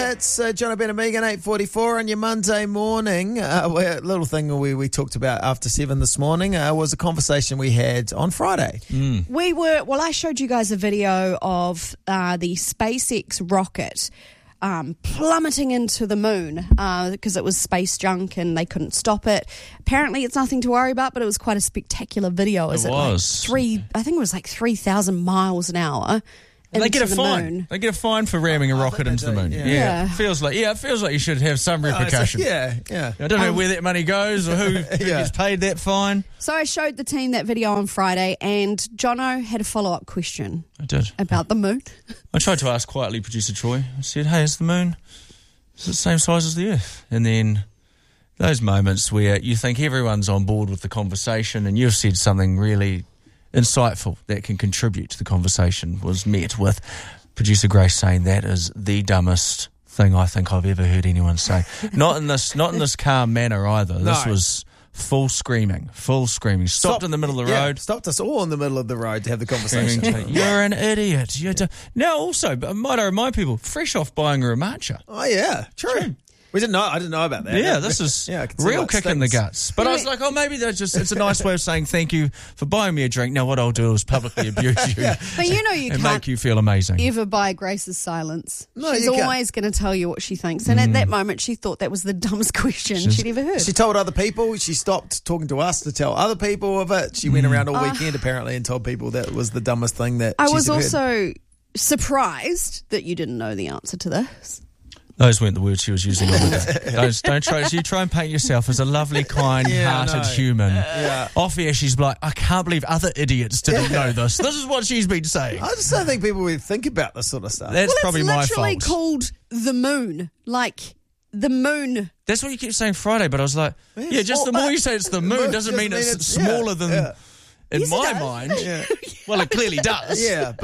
Hits. John Ben and Megan, 8:44 on your Monday morning. A little thing we talked about after 7 this morning was a conversation we had on Friday. I showed you guys a video of the SpaceX rocket plummeting into the moon because it was space junk and they couldn't stop it. Apparently it's nothing to worry about, but it was quite a spectacular video. It was. I think it was like 3,000 miles an hour. They get a fine. Moon. They get a fine for ramming a rocket into the moon. Yeah. It feels like you should have some repercussion. Yeah. I don't know where that money goes or who gets paid that fine. So I showed the team that video on Friday, and Jono had a follow-up question. I did. About the moon. I tried to ask quietly producer Troy. I said, hey, is the moon the same size as the Earth? And then those moments where you think everyone's on board with the conversation and you've said something really insightful that can contribute to the conversation was met with producer Grace saying that is the dumbest thing I think I've ever heard anyone say. Not in this calm manner either. No. This was full screaming. Stopped in the middle of the road. Stopped us all in the middle of the road to have the conversation. You're an idiot. Now also, might I remind people, fresh off buying her a matcha. Oh yeah, true. I didn't know about that. Yeah, this is real kick in the guts. But I was like, maybe it's a nice way of saying thank you for buying me a drink. Now what I'll do is publicly abuse you. But you can't make you feel amazing. Ever buy Grace's silence. No, she's always going to tell you what she thinks. And at that moment, she thought that was the dumbest question she'd ever heard. She told other people. She stopped talking to us to tell other people of it. She went around all weekend apparently and told people that was the dumbest thing that I she's was ever also heard. Surprised that you didn't know the answer to this. Those weren't the words she was using on the day. Don't try. You try and paint yourself as a lovely, kind-hearted human. Off air, she's like, I can't believe other idiots didn't know this. This is what she's been saying. I just don't think people would think about this sort of stuff. That's probably my fault. It's literally called the moon. Like the moon. That's what you keep saying Friday, but I was like, just the more you say it's the moon doesn't mean it's smaller than... Yeah. In my mind, well, it clearly does.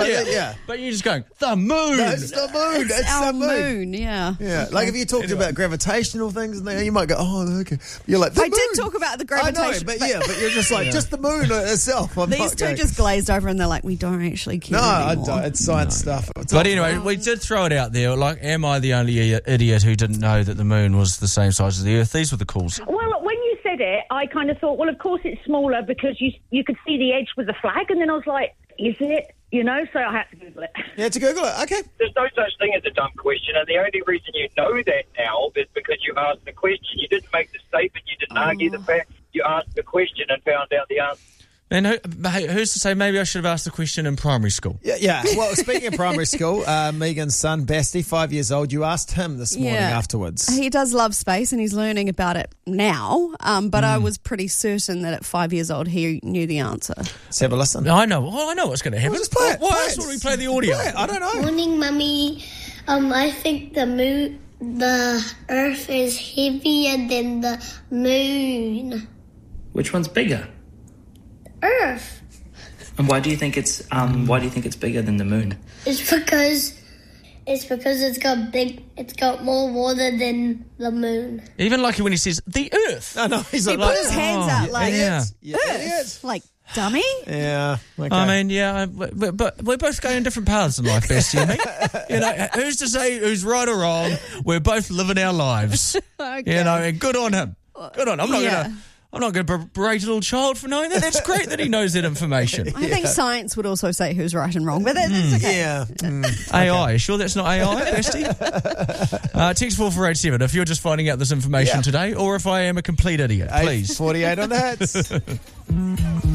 But you're just going, the moon. That's the moon. It's our the moon. Yeah. Okay. Like if you talked about gravitational things, and you might go, oh, okay. You're like, I did talk about the gravitation. I know, but you're just like, just the moon itself. These two just glazed over and they're like, we don't actually care anymore. No, it's science stuff. But anyway, we did throw it out there. Like, am I the only idiot who didn't know that the moon was the same size as the Earth? These were the calls. Well, when you said it, I kind of thought, well, of course it's smaller because you could see the edge with the flag, and then I was like, is it? So I had to Google it. You had to Google it, okay. There's no such thing as a dumb question, and the only reason you know that now is because you asked the question. You didn't make the statement, you didn't argue the fact, you asked the question and found out the answer. And who's to say maybe I should have asked the question in primary school? Yeah. Well, speaking of primary school, Megan's son, Basti, 5 years old, you asked him this morning afterwards. He does love space and he's learning about it now, but I was pretty certain that at 5 years old he knew the answer. Let's have a listen. I know what's going to happen. Well, just play it. Why else would we play the audio? I don't know. Morning, Mummy. I think the Earth is heavier than the moon. Which one's bigger? Earth. And why do you think it's bigger than the moon? It's because it's got more water than the moon. Even like when he says the Earth. No, he's he like, put his hands out like Earth. Like dummy. Yeah. Okay. I mean, but we're both going different paths in life, Bestie and me. Who's to say who's right or wrong? We're both living our lives. Okay. And good on him. Good on him. I'm not going to berate a little child for knowing that. That's great that he knows that information. I think science would also say who's right and wrong, but that's okay. Yeah. AI. Sure that's not AI, Bestie? Text 4487 if you're just finding out this information today, or if I am a complete idiot, please. 48 on that.